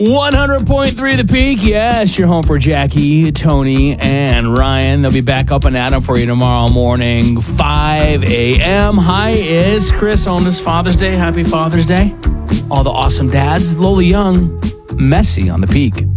100.3 The Peak. Yes, you're home for Jackie, Tony, and Ryan. They'll be back up and at 'em for you tomorrow morning, 5 a.m. Hi, it's Chris on this Father's Day. Happy Father's Day. All the awesome dads. Lola Young, Messy on The Peak.